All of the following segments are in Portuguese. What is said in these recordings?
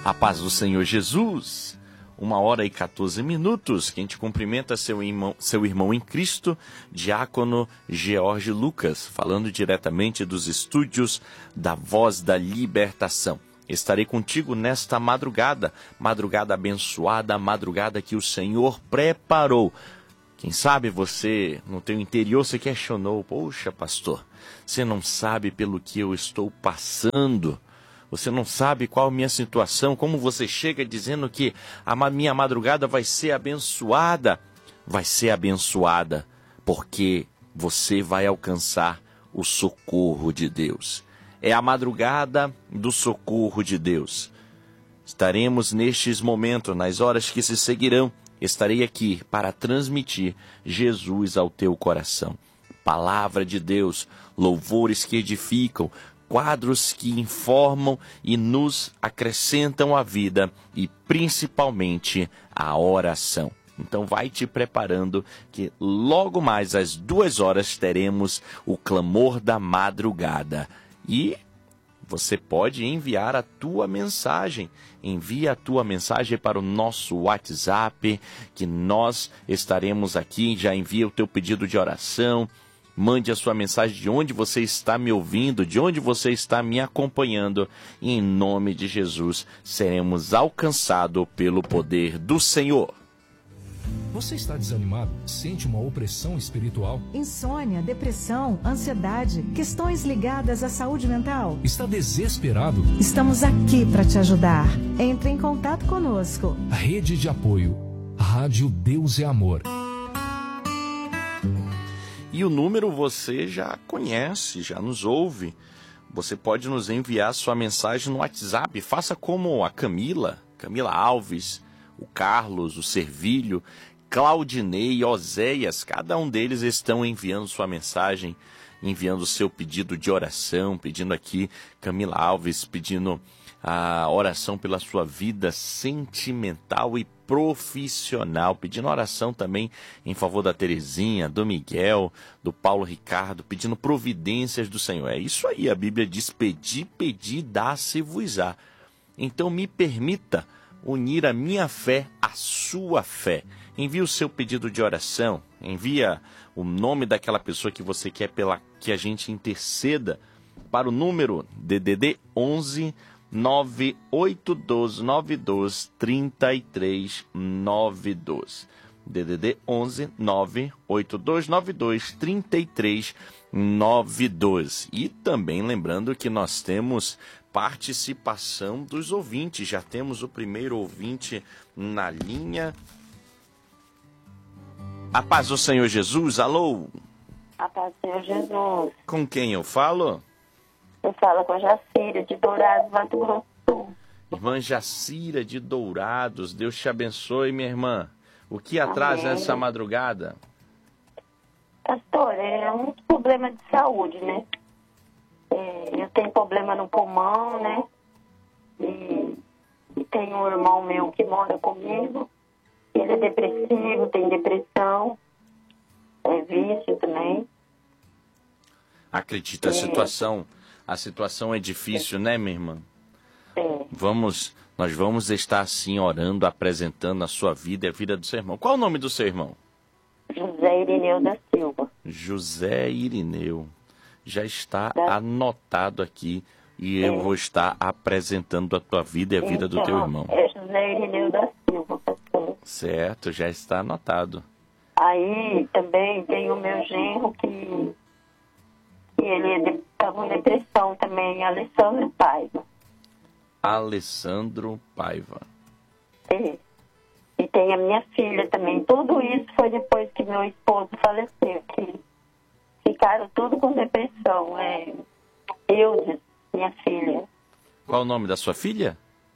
A paz do Senhor Jesus. 1h14. Quem te cumprimenta é seu irmão em Cristo, Diácono George Lucas, falando diretamente dos estúdios da Voz da Libertação. Estarei contigo nesta madrugada abençoada, madrugada que o Senhor preparou. Quem sabe você, no teu interior, se questionou: poxa, pastor, você não sabe pelo que eu estou passando. Você não sabe qual a minha situação, como você chega dizendo que a minha madrugada vai ser abençoada. Vai ser abençoada porque você vai alcançar o socorro de Deus. É a madrugada do socorro de Deus. Estaremos nestes momentos, nas horas que se seguirão, estarei aqui para transmitir Jesus ao teu coração. Palavra de Deus, louvores que edificam, quadros que informam e nos acrescentam a vida e principalmente a oração. Então vai te preparando que logo mais às 2h teremos o clamor da madrugada. E você pode enviar a tua mensagem. Envia a tua mensagem para o nosso WhatsApp, que nós estaremos aqui. Já envia o teu pedido de oração. Mande a sua mensagem de onde você está me ouvindo, de onde você está me acompanhando. E em nome de Jesus, seremos alcançados pelo poder do Senhor. Você está desanimado? Sente uma opressão espiritual? Insônia, depressão, ansiedade, questões ligadas à saúde mental? Está desesperado? Estamos aqui para te ajudar. Entre em contato conosco. Rede de apoio. Rádio Deus é Amor. E o número você já conhece, já nos ouve. Você pode nos enviar sua mensagem no WhatsApp. Faça como a Camila Alves, o Carlos, o Servílio, Claudinei, Oséias. Cada um deles estão enviando sua mensagem, enviando o seu pedido de oração, pedindo aqui, Camila Alves, pedindo a oração pela sua vida sentimental e profissional, pedindo oração também em favor da Terezinha, do Miguel, do Paulo Ricardo, pedindo providências do Senhor. É isso aí, a Bíblia diz: pedi, dá-se-vos-á. Então me permita unir a minha fé à sua fé. Envie o seu pedido de oração, envia o nome daquela pessoa que você quer que a gente interceda para o número DDD 11 98292 3392. DDD 11 98292 3392. E também lembrando que nós temos participação dos ouvintes. Já temos o primeiro ouvinte na linha. A paz do Senhor Jesus, alô? A paz do Senhor Jesus. Com quem eu falo? Eu falo com a Jacira, de Dourados, Mato Grosso do Sul. Irmã Jacira, de Dourados, Deus te abençoe, minha irmã. O que atrás nessa madrugada? Pastor, é um problema de saúde, né? Eu tenho problema no pulmão, né? E tenho um irmão meu que mora comigo. Ele é depressivo, tem depressão, é vício também. Acredita, a situação é difícil, né, minha irmã? É. Nós vamos estar assim orando, apresentando a sua vida e a vida do seu irmão. Qual o nome do seu irmão? José Irineu da Silva. José Irineu. Já está anotado aqui e eu vou estar apresentando a tua vida e a vida do teu irmão. É José Irineu da Silva, pastor. Certo, já está anotado. Aí também tem o meu genro que ele está com depressão também, Alessandro Paiva. Alessandro Paiva. É. E tem a minha filha também. Tudo isso foi depois que meu esposo faleceu, que ficaram tudo com depressão. Eudes, minha filha. Qual o nome da sua filha?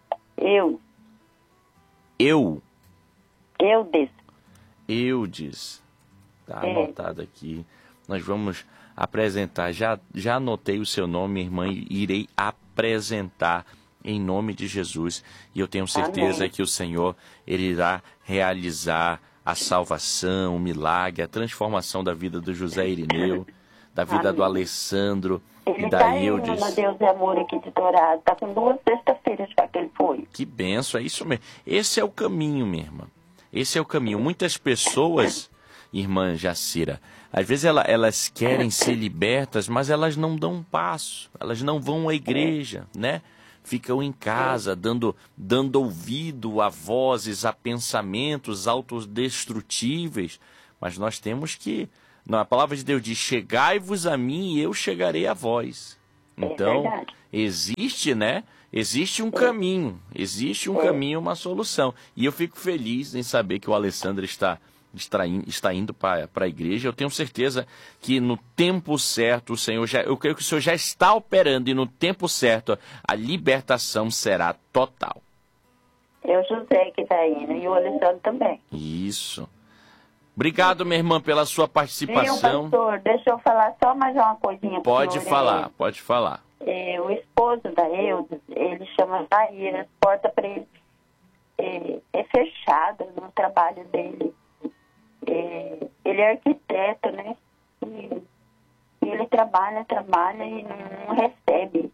Eudes. Está anotado aqui. Nós vamos apresentar. Já anotei o seu nome, irmã, e irei apresentar em nome de Jesus. E eu tenho certeza Amém. Que o Senhor ele irá realizar a salvação, o milagre, a transformação da vida do José Irineu, da vida Amém. do Alessandro. Ele E tá daí eu indo disse... no Deus e Amor aqui de Dourado. Tá com 2 sextas-feiras já que ele foi. Que benção, é isso mesmo. Esse é o caminho, minha irmã. Esse é o caminho. Muitas pessoas, irmã Jacira, às vezes elas querem ser libertas, mas elas não dão um passo. Elas não vão à igreja, né? Ficam em casa, dando ouvido a vozes, a pensamentos autodestrutíveis. Mas nós temos que... A palavra de Deus diz, chegai-vos a mim e eu chegarei a vós. Então, existe, né? Existe um caminho, uma solução. E eu fico feliz em saber que o Alessandro está indo para a igreja. Eu tenho certeza que no tempo certo, eu creio que o Senhor já está operando e no tempo certo a libertação será total. É o José que está indo e o Alessandro também. Isso. Obrigado, minha irmã, pela sua participação. Viu, pastor? Deixa eu falar só mais uma coisinha. Pode falar, pode falar. O esposo da Eudes, ele chama Jair, as portas para ele é fechada no trabalho dele. Ele é arquiteto, né? E ele trabalha e não recebe.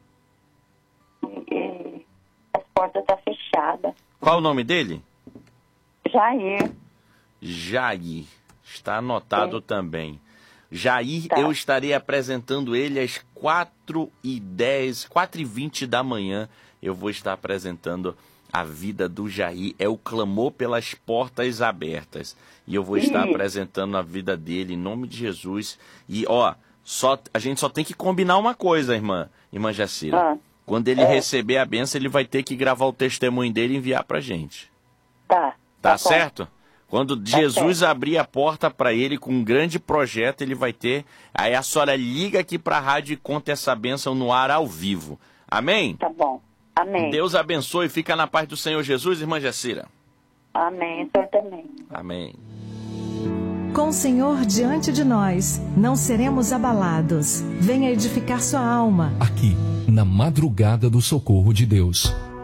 As portas estão fechadas. Qual o nome dele? Jair. Jair. Está anotado também. Jair, Tá. eu estarei apresentando ele às 4h10, 4h20 da manhã. Eu vou estar apresentando a vida do Jair. É o clamor pelas portas abertas. E eu vou estar apresentando a vida dele em nome de Jesus. E, a gente só tem que combinar uma coisa, irmã Jacira. Quando ele receber a bênção, ele vai ter que gravar o testemunho dele e enviar pra gente. Tá certo? Quando Jesus abrir a porta para ele com um grande projeto, ele vai ter. Aí a senhora liga aqui para a rádio e conta essa bênção no ar ao vivo. Amém? Tá bom. Amém. Deus abençoe. Fica na paz do Senhor Jesus, irmã Jacira. Amém. O senhor também. Amém. Com o Senhor diante de nós, não seremos abalados. Venha edificar sua alma. Aqui, na madrugada do socorro de Deus.